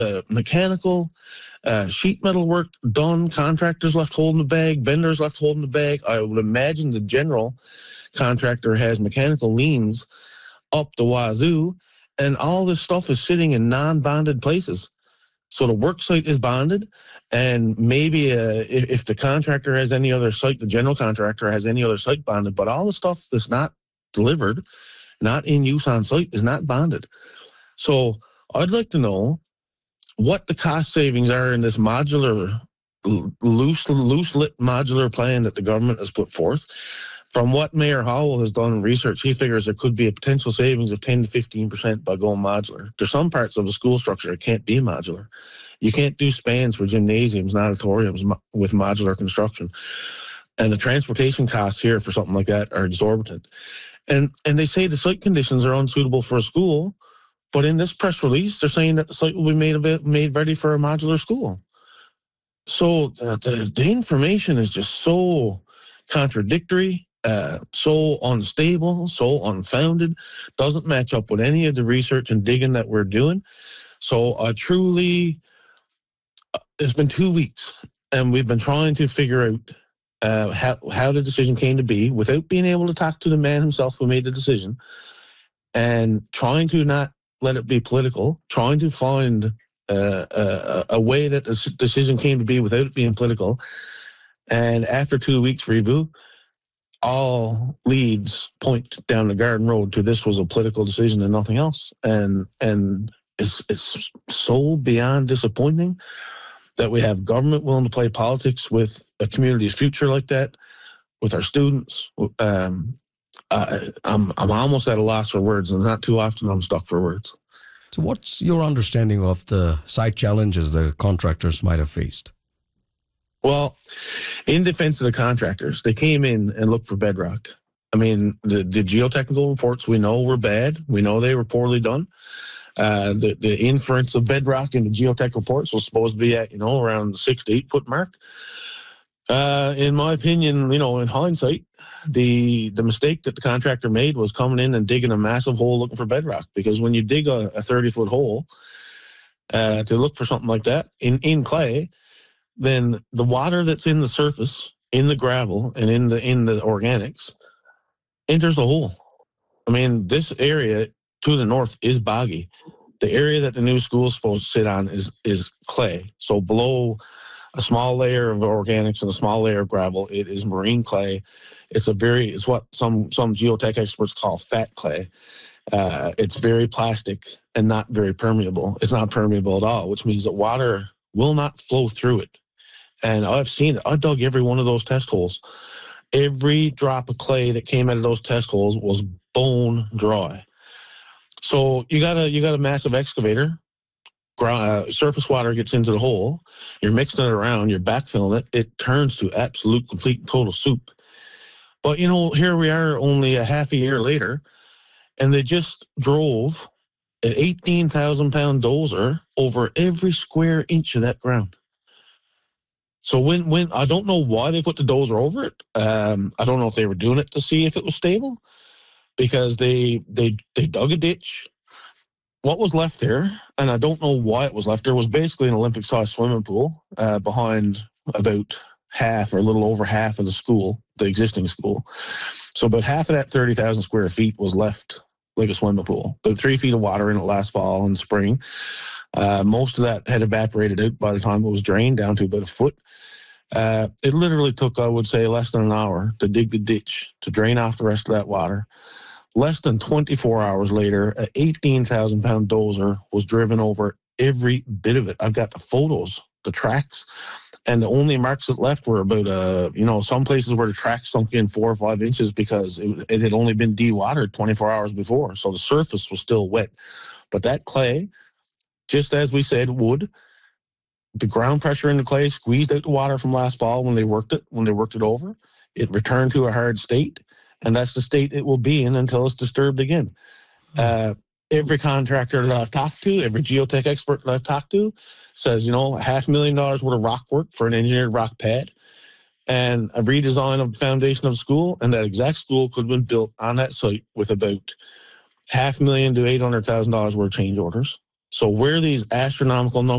mechanical, sheet metal work done, contractors left holding the bag, vendors left holding the bag. I would imagine the general contractor has mechanical liens up the wazoo, and all this stuff is sitting in non-bonded places. So the work site is bonded, and maybe if the contractor has any other site, the general contractor has any other site bonded, but all the stuff that's not delivered, not in use on site, is not bonded. So I'd like to know what the cost savings are in this modular, loose-lit modular plan that the government has put forth. From what Mayor Howell has done in research, he figures there could be a potential savings of 10 to 15% by going modular. There's some parts of the school structure that can't be modular. You can't do spans for gymnasiums and auditoriums with modular construction. And the transportation costs here for something like that are exorbitant. And they say the site conditions are unsuitable for a school, but in this press release, they're saying that the site will be made ready for a modular school. So the information is just so contradictory, so unstable, so unfounded, doesn't match up with any of the research and digging that we're doing. So it's been 2 weeks, and we've been trying to figure out how the decision came to be without being able to talk to the man himself who made the decision, and trying to not let it be political, trying to find a way that the decision came to be without it being political. And after 2 weeks review, all leads point down the Garden Road to this was a political decision and nothing else. And it's so beyond disappointing that we have government willing to play politics with a community's future like that, with our students. I'm almost at a loss for words, and not too often I'm stuck for words. So what's your understanding of the site challenges the contractors might have faced? Well, in defense of the contractors, they came in and looked for bedrock. I mean, the geotechnical reports we know were bad. We know they were poorly done. The inference of bedrock in the geotech reports was supposed to be at, around the 6 to 8 foot mark. In my opinion, in hindsight, the mistake that the contractor made was coming in and digging a massive hole looking for bedrock. Because when you dig a 30-foot hole to look for something like that in clay, then the water that's in the surface, in the gravel, and in the organics enters the hole. I mean, this area to the north is boggy. The area that the new school is supposed to sit on is clay. So below a small layer of organics and a small layer of gravel, it is marine clay. It's what some geotech experts call fat clay. It's very plastic and not very permeable. It's not permeable at all, which means that water will not flow through it. And I've seen it. I dug every one of those test holes. Every drop of clay that came out of those test holes was bone dry. So you got a massive excavator. Surface water gets into the hole. You're mixing it around. You're backfilling it. It turns to absolute, complete, and total soup. But here we are, only a half a year later, and they just drove an 18,000-pound dozer over every square inch of that ground. So when I don't know why they put the dozer over it. I don't know if they were doing it to see if it was stable, because they dug a ditch. What was left there, and I don't know why it was left there, was basically an Olympic-sized swimming pool behind about half or a little over half of the school, the existing school. So about half of that 30,000 square feet was left like a swimming pool. About 3 feet of water in it last fall and spring. Most of that had evaporated out by the time it was drained down to about a foot. It literally took, I would say, less than an hour to dig the ditch, to drain off the rest of that water. Less than 24 hours later, an 18,000-pound dozer was driven over every bit of it. I've got the photos, the tracks, and the only marks that left were about, some places where the tracks sunk in 4 or 5 inches because it had only been dewatered 24 hours before. So the surface was still wet. But that clay, just as we said, would, the ground pressure in the clay squeezed out the water from last fall when they worked it over. It returned to a hard state. And that's the state it will be in until it's disturbed again. Every contractor that I've talked to, every geotech expert that I've talked to says, $500,000 worth of rock work for an engineered rock pad and a redesign of the foundation of the school. And that exact school could have been built on that site with about $500,000 to $800,000 worth of change orders. So where these astronomical numbers